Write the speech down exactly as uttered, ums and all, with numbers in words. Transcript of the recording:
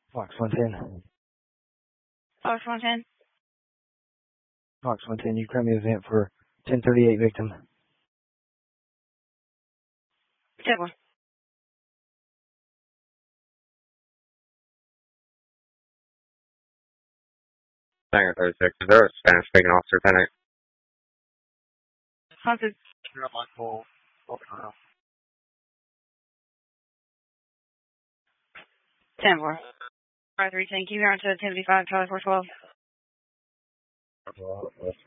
Fox one ten. Fox one ten. Fox one ten, you grab me event for ten thirty-eight victim. ten one. Hangar thirty-six, is there a Spanish-speaking officer, Pennant? Haunted. ten four. five three ten, keep here until ten fifty-five, Charlie four twelve.